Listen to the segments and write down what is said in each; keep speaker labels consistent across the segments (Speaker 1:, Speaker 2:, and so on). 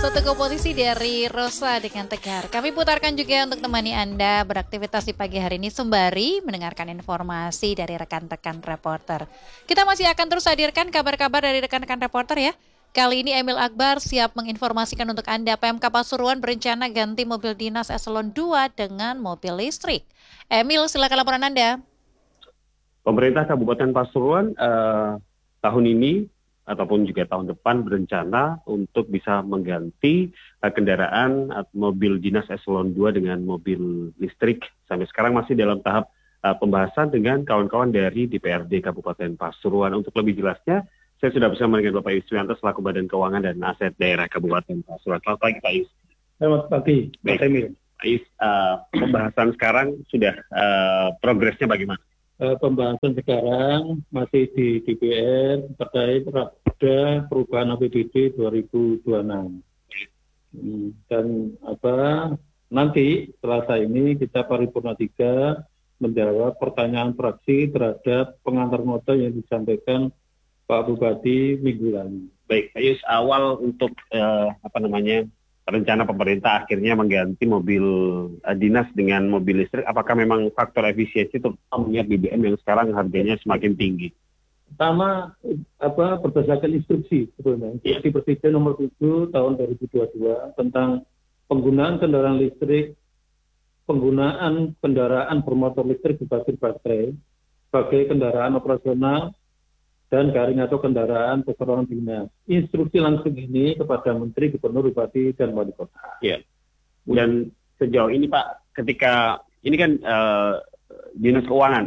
Speaker 1: Satu komposisi dari Rosa dengan Tegar. Kami putarkan juga untuk temani Anda beraktivitas di pagi hari ini sembari mendengarkan informasi dari rekan-rekan reporter. Kita masih akan terus hadirkan kabar-kabar dari rekan-rekan reporter ya. Kali ini Emil Akbar siap menginformasikan untuk Anda PMK Pasuruan berencana ganti mobil dinas eselon 2 dengan mobil listrik. Emil, silakan laporan Anda.
Speaker 2: Pemerintah Kabupaten Pasuruan tahun ini ataupun juga tahun depan berencana untuk bisa mengganti kendaraan mobil dinas eselon 2 dengan mobil listrik. Sampai sekarang masih dalam tahap pembahasan dengan kawan-kawan dari DPRD Kabupaten Pasuruan. Untuk lebih jelasnya, saya sudah bersama dengan Bapak Yusrianto selaku Badan Keuangan dan Aset Daerah Kabupaten Pasuruan. Selamat pagi, Pak Yus.
Speaker 3: Selamat pagi, Pak Emil.
Speaker 2: Pak Yus, pembahasan sekarang sudah progresnya bagaimana?
Speaker 3: Pembahasan sekarang masih di DPR terkait Raperda Perubahan APBD 2026. Dan nanti Selasa ini kita paripurna 3 menjawab pertanyaan fraksi terhadap pengantar nota yang disampaikan Pak Bupati minggu lalu.
Speaker 2: Baik, Pak Yus, awal untuk rencana pemerintah akhirnya mengganti mobil dinas dengan mobil listrik, apakah memang faktor efisiensi terutama melihat BBM yang sekarang harganya semakin tinggi?
Speaker 3: Pertama, berdasarkan instruksi sebenarnya, instruksi Presiden nomor 7 tahun 2022 tentang penggunaan kendaraan listrik, penggunaan kendaraan bermotor listrik berbasis baterai sebagai kendaraan operasional dan garing atau kendaraan perseroan dinas. Instruksi langsung ini kepada Menteri, Gubernur, Bupati, dan Wali Kota.
Speaker 2: Ya. Dan sejauh ini Pak, ketika ini kan Dinas Keuangan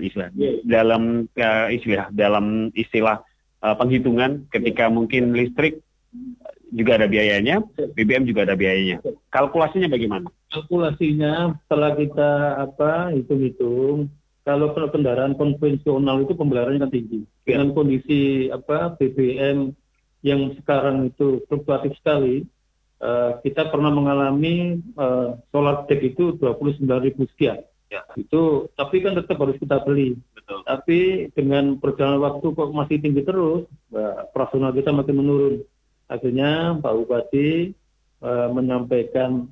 Speaker 2: dalam istilah penghitungan, ketika mungkin listrik juga ada biayanya, BBM juga ada biayanya. Kalkulasinya bagaimana?
Speaker 3: Kalkulasinya setelah kita hitung-hitung, kalau kendaraan konvensional itu pembayarannya kan tinggi. Dengan kondisi BBM yang sekarang itu fluktuatif sekali, kita pernah mengalami solar deck itu 29.000 sekian. Ya. Itu, tapi kan tetap harus kita beli.
Speaker 2: Betul.
Speaker 3: Tapi dengan perjalanan waktu kok masih tinggi terus, operasional kita makin menurun. Akhirnya Pak Bupati menyampaikan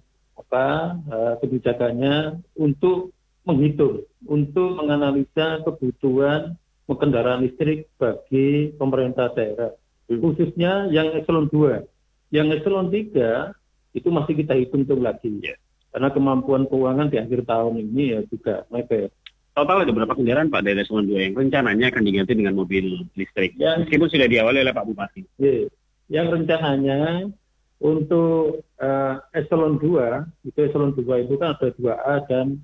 Speaker 3: kebijakannya untuk menghitung, untuk menganalisa kebutuhan kendaraan listrik bagi pemerintah daerah, khususnya yang eselon 2. Yang eselon 3 itu masih kita hitung lagi, karena kemampuan keuangan di akhir tahun ini ya juga mepet.
Speaker 2: Total ada berapa kendaraan Pak dari eselon 2 yang rencananya akan diganti dengan mobil listrik? Meskipun sudah diawali oleh Pak Bupati.
Speaker 3: Yang rencananya untuk eselon 2, eselon 2 itu kan ada 2A dan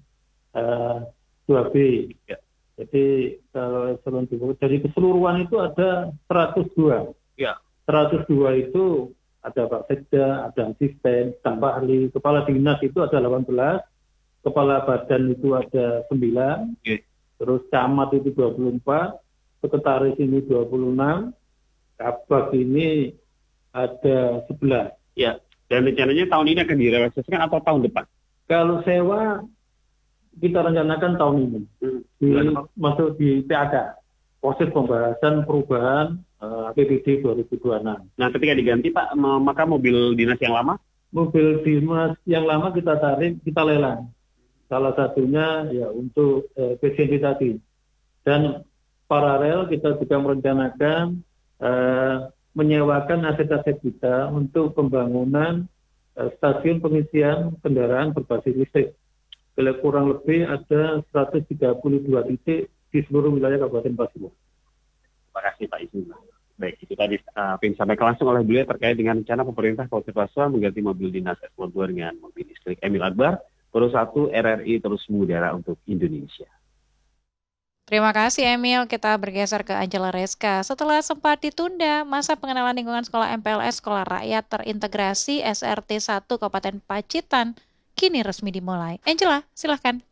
Speaker 3: 2B. Ya. Jadi kalau eselon 2 dari keseluruhan itu ada 102. Ya. 102 itu ada Pak Sekda, ada asisten, tambah ahli, kepala dinas itu ada 18, kepala badan itu ada 9, terus camat itu 24, sekretaris ini 26, kabak ini ada 11.
Speaker 2: Ya. Dan rencananya tahun ini akan direalisasikan atau tahun depan?
Speaker 3: Kalau sewa kita rencanakan tahun ini masuk di PAK, proses pembahasan perubahan APBD 2026.
Speaker 2: Nah, ketika diganti Pak, maka mobil dinas yang lama?
Speaker 3: Mobil dinas yang lama kita tarik, kita lelang. Salah satunya ya untuk PCD tadi. Dan paralel kita juga merencanakan menyewakan aset-aset kita untuk pembangunan stasiun pengisian kendaraan berbasis listrik. Kurang lebih ada 132 titik di seluruh wilayah Kabupaten Pasuruan.
Speaker 2: Terima kasih Pak Isu. Baik, itu tadi disampaikan langsung oleh beliau terkait dengan rencana pemerintah Kabupaten Pasuruan mengganti mobil dinas eselon 2 dengan mobil listrik. Emil Akbar, Pro 1 RRI terus mengudara untuk Indonesia.
Speaker 1: Terima kasih Emil. Kita bergeser ke Angela Reska. Setelah sempat ditunda, masa pengenalan lingkungan sekolah MPLS Sekolah Rakyat Terintegrasi SRT 1 Kabupaten Pacitan kini resmi dimulai. Angela, silahkan.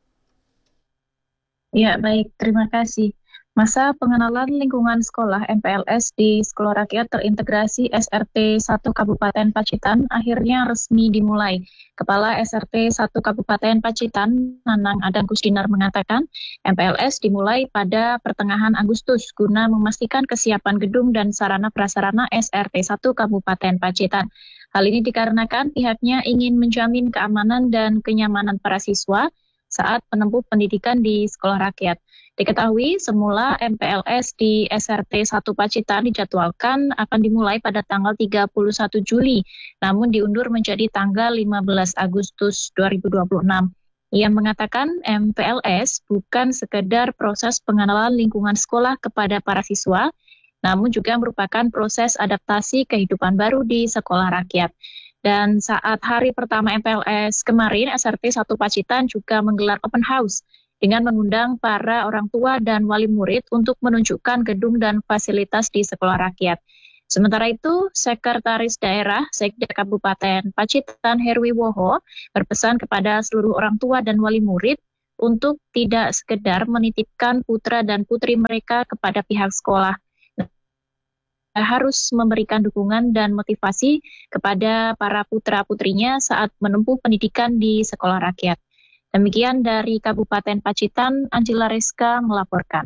Speaker 4: Ya, baik. Terima kasih. Masa pengenalan lingkungan sekolah MPLS di Sekolah Rakyat Terintegrasi SRT 1 Kabupaten Pacitan akhirnya resmi dimulai. Kepala SRT 1 Kabupaten Pacitan, Nanang Adang Kusdinar mengatakan, MPLS dimulai pada pertengahan Agustus guna memastikan kesiapan gedung dan sarana prasarana SRT 1 Kabupaten Pacitan. Hal ini dikarenakan pihaknya ingin menjamin keamanan dan kenyamanan para siswa saat menempuh pendidikan di sekolah rakyat. Diketahui semula MPLS di SRT 1 Pacitan dijadwalkan akan dimulai pada tanggal 31 Juli, namun diundur menjadi tanggal 15 Agustus 2026. Ia mengatakan MPLS bukan sekedar proses pengenalan lingkungan sekolah kepada para siswa, namun juga merupakan proses adaptasi kehidupan baru di sekolah rakyat. Dan saat hari pertama MPLS kemarin, SRT 1 Pacitan juga menggelar open house dengan mengundang para orang tua dan wali murid untuk menunjukkan gedung dan fasilitas di sekolah rakyat. Sementara itu, Sekretaris Daerah Sekda Kabupaten Pacitan Herwiwoho berpesan kepada seluruh orang tua dan wali murid untuk tidak sekedar menitipkan putra dan putri mereka kepada pihak sekolah, harus memberikan dukungan dan motivasi kepada para putra-putrinya saat menempuh pendidikan di sekolah rakyat. Demikian dari Kabupaten Pacitan, Angela Rizka melaporkan.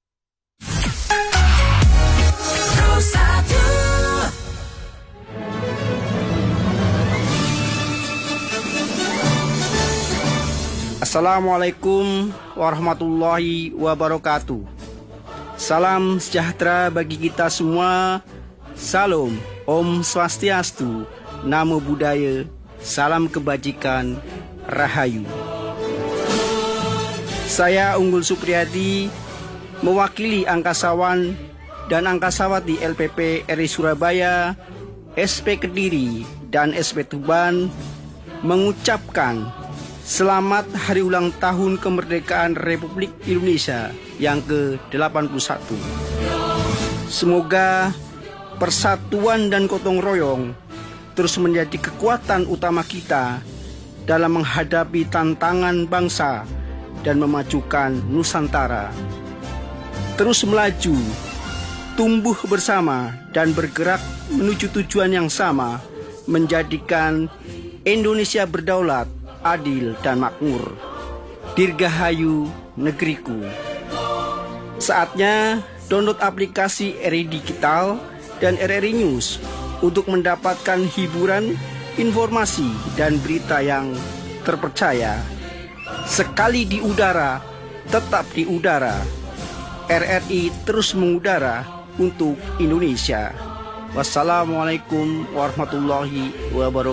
Speaker 5: Assalamualaikum warahmatullahi wabarakatuh. Salam sejahtera bagi kita semua. Salam, Om Swastiastu, Namo Buddhaya, salam kebajikan, Rahayu. Saya Unggul Supriyadi, mewakili angkasawan dan angkasawati LPP RI Surabaya, SP Kediri, dan SP Tuban, mengucapkan selamat hari ulang tahun kemerdekaan Republik Indonesia yang ke-81. Semoga persatuan dan gotong royong terus menjadi kekuatan utama kita dalam menghadapi tantangan bangsa dan memajukan Nusantara. Terus melaju, tumbuh bersama dan bergerak menuju tujuan yang sama, menjadikan Indonesia berdaulat, adil dan makmur. Dirgahayu negeriku. Saatnya download aplikasi RRI Digital dan RRI News untuk mendapatkan hiburan, informasi, dan berita yang terpercaya. Sekali di udara, tetap di udara. RRI terus mengudara untuk Indonesia. Wassalamualaikum warahmatullahi wabarakatuh.